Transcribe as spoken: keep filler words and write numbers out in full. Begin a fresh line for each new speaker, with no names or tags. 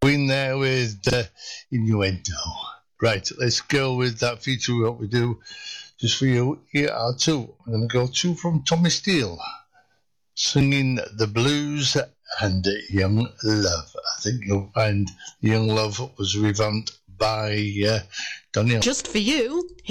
Queen there with uh, Innuendo. Right, let's go with that feature. What we do just for you. Here are two. I'm going to go two from Tommy Steele, singing The Blues and Young Love. I think you'll find Young Love was revamped by uh, Daniel.
Just for you.